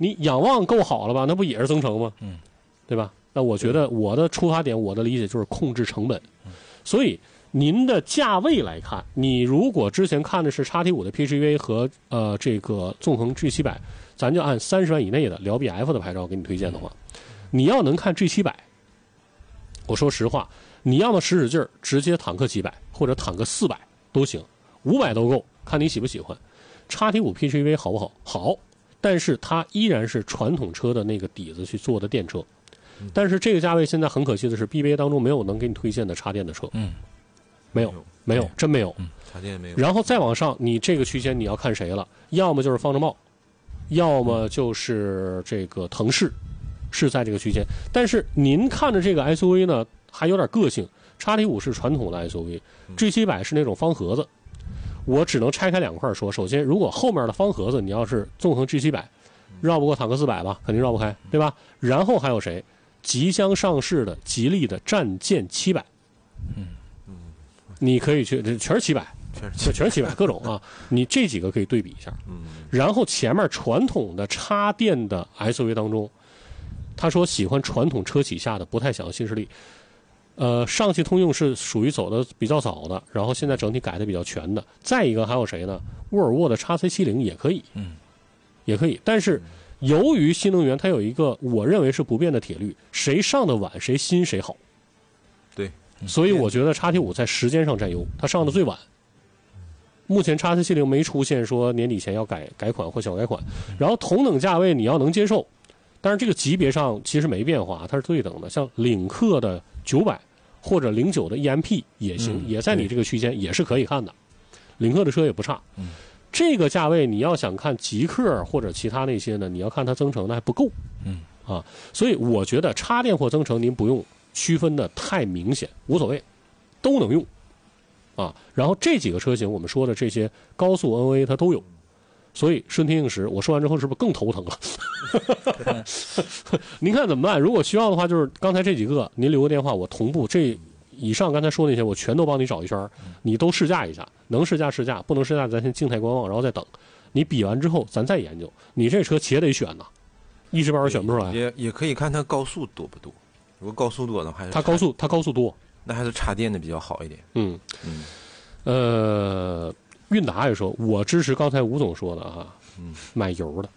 你仰望够好了吧？那不也是增程吗？对吧？那我觉得我的出发点，我的理解就是控制成本。所以您的价位来看，你如果之前看的是 XT5 的 PHEV 和这个纵横 G700，咱就按30万以内的辽 BF 的牌照给你推荐的话，你要能看 G700，我说实话，你要么使劲儿直接坦克700或者坦克400都行，500都够，看你喜不喜欢。XT5 PHEV 好不好？好，但是它依然是传统车的那个底子去做的电车。但是这个价位现在很可惜的是 ，BBA 当中没有能给你推荐的插电的车。没有，真没有。 插电没有。 然后再往上，你这个区间你要看谁了？要么就是方程豹，要么就是这个腾势，是在这个区间。但是您看的这个 SUV 呢，还有点个性。XT5是传统的 SUV，G700是那种方盒子。我只能拆开2块说。首先，如果后面的方盒子你要是纵横 G700，绕不过坦克400吧，肯定绕不开，对吧？然后还有谁？即将上市的吉利的战舰700，你可以去，全是700，全是700，各种啊，你这几个可以对比一下。然后前面传统的插电的 SUV 当中，他说喜欢传统车企下的，不太想要新势力。上汽通用是属于走的比较早的，然后现在整体改的比较全的。再一个还有谁呢？沃尔沃的 XC70也可以，也可以。但是由于新能源它有一个我认为是不变的铁律，谁上的晚谁新谁好。 对， 所以我觉得 XT5 在时间上占优，它上的最晚。目前 XC70没出现说年底前要改款或小改款，然后同等价位你要能接受，但是这个级别上其实没变化，它是对等的。像领克的900或者09的 EMP 也行，也在你这个区间，也是可以看的。领克的车也不差。这个价位你要想看极客或者其他那些呢，你要看它增程那还不够。所以我觉得插电或增程您不用区分的太明显，无所谓，都能用啊。然后这几个车型我们说的这些高速 NA 它都有，所以顺天应时。我说完之后是不是更头疼了？您看怎么办？如果需要的话，就是刚才这几个您留个电话，我同步这以上刚才说那些我全都帮你找一圈，你都试驾一下，能试驾试驾，不能试驾咱先静态观望，然后再等。你比完之后咱再研究。你这车且得选呐，一时半会儿选不出来。 也可以看它高速多不多。如果高速多的话， 它高速多， 那还是插电的比较好一点。 韵达也说，我支持刚才吴总说的啊，买油的。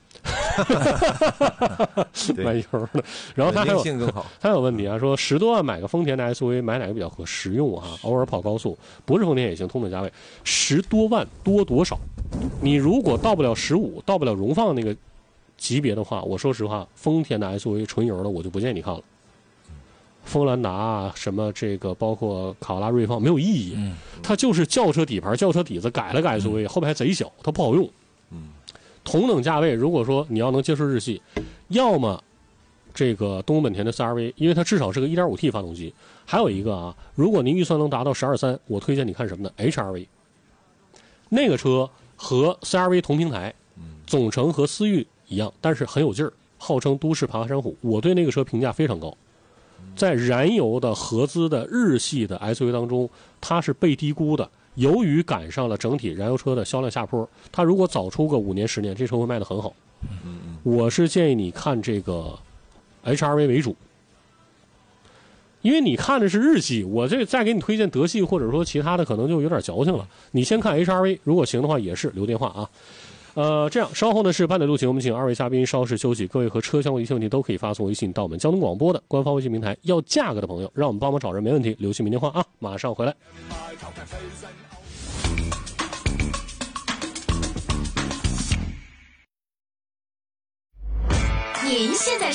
买油的，然后他还有问题啊，说10多万买个丰田的 SUV， 买哪个比较实用啊？偶尔跑高速，不是丰田也行，同等价位，10多万多多少？你如果到不了15，到不了荣放那个级别的话，我说实话，丰田的 SUV 纯油的我就不建议你看了。锋兰达啊，什么这个包括卡罗拉锐放没有意义，它就是轿车底盘、轿车底子改了个 SUV，后排还贼小，它不好用。同等价位，如果说你要能接受日系，要么这个东风本田的 CR-V， 因为它至少是个 1.5T 发动机。还有一个啊，如果您预算能达到12.3，我推荐你看什么呢 ？HR-V， 那个车和 CR-V 同平台，总成和思域一样，但是很有劲儿，号称都市爬山虎。我对那个车评价非常高，在燃油的合资的日系的 SUV 当中，它是被低估的。由于赶上了整体燃油车的销量下坡，它如果早出个5年10年，这车会卖得很好。我是建议你看这个 HR-V 为主，因为你看的是日系，我这再给你推荐德系或者说其他的，可能就有点矫情了。你先看 HR-V， 如果行的话也是留电话啊。这样稍后呢是8点录取，我们请2位嘉宾稍事休息。各位和车相关的一切问题都可以发送微信到我们交通广播的官方微信平台。要价格的朋友，让我们帮忙找人没问题，留下明电话啊，马上回来。 您现在